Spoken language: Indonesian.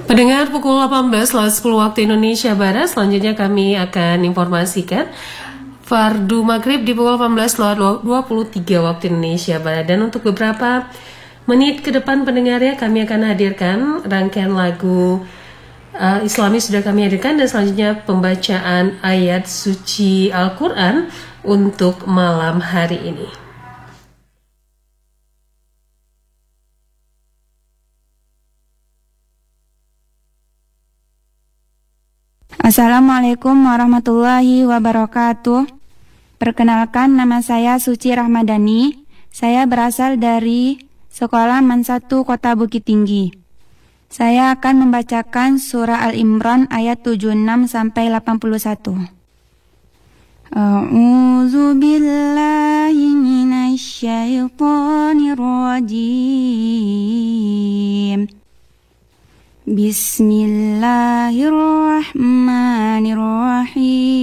Pendengar, pukul 18.10 waktu Indonesia Barat. Selanjutnya kami akan informasikan fardu maghrib di pukul 18.23 waktu Indonesia Barat. Dan untuk beberapa menit ke depan pendengarnya, kami akan hadirkan rangkaian lagu Islami sudah kami hadirkan, dan selanjutnya pembacaan ayat suci Al-Quran untuk malam hari ini. Assalamualaikum warahmatullahi wabarakatuh. Perkenalkan, nama saya Suci Rahmadani. Saya berasal dari Sekolah Mansatu Kota Bukit Tinggi. Saya akan membacakan surah Al-Imran ayat 76 sampai 81. A'udzu billahi minasy syaithanir rajim. Bismillahirrahmanirrahim.